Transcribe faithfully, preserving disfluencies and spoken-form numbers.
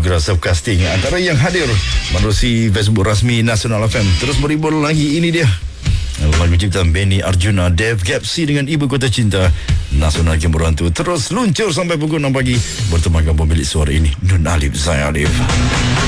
anugerah self-casting antara yang hadir menerusi Facebook rasmi Nasional F M. Terus berhibur lagi, ini dia lagu ciptaan Benny Arjuna, Dev Gapsi dengan Ibu Kota Cinta. Nasional Gemburan tu terus luncur sampai pukul enam pagi bertemankan pemilik suara ini, Nun Alif Zai Alif.